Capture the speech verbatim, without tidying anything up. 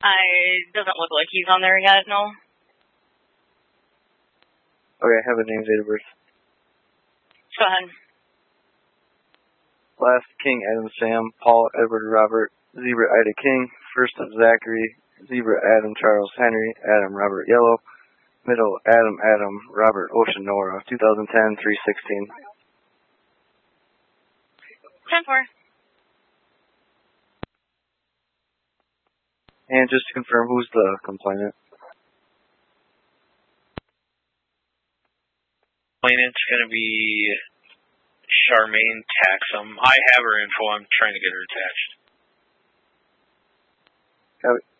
I doesn't look like he's on there yet, no. Okay, have a name, date of birth. Go ahead. Last, King Adam Sam, Paul Edward Robert, Zebra Ida King, first of Zachary, Zebra Adam Charles Henry, Adam Robert Yellow, middle Adam Adam Robert Ocean Nora, two thousand ten, three sixteen. ten four. And just to confirm, who's the complainant? Complainant's going to be Charmaine Taxum. I have her info. I'm trying to get her attached. Have it.